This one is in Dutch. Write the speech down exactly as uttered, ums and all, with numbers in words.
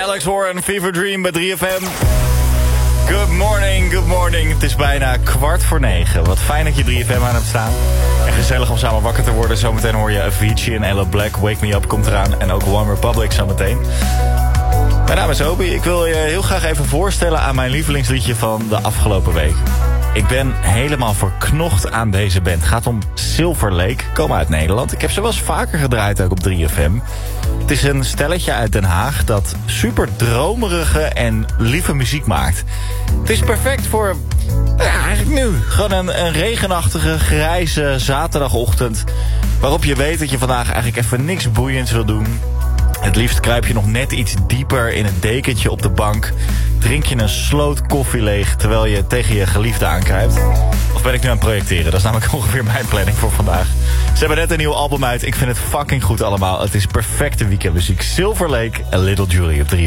Alex Warren, Fever Dream bij drie F M. Good morning, good morning. Het is bijna kwart voor negen. Wat fijn dat je drie F M aan hebt staan. En gezellig om samen wakker te worden. Zometeen hoor je Avicii en Ella Black. Wake Me Up komt eraan. En ook One Republic zometeen. Mijn naam is Obi. Ik wil je heel graag even voorstellen aan mijn lievelingsliedje van de afgelopen week. Ik ben helemaal verknocht aan deze band. Het gaat om Silver Lake, komen uit Nederland. Ik heb ze wel eens vaker gedraaid ook op drie F M. Het is een stelletje uit Den Haag dat super dromerige en lieve muziek maakt. Het is perfect voor, ja, eigenlijk nu. Gewoon een, een regenachtige, grijze zaterdagochtend. Waarop je weet dat je vandaag eigenlijk even niks boeiends wil doen. Het liefst kruip je nog net iets dieper in het dekentje op de bank. Drink je een sloot koffie leeg terwijl je tegen je geliefde aankruipt. Of ben ik nu aan het projecteren? Dat is namelijk ongeveer mijn planning voor vandaag. Ze hebben net een nieuw album uit. Ik vind het fucking goed allemaal. Het is perfecte weekendmuziek. Silver Lake, A Little Julie op drie.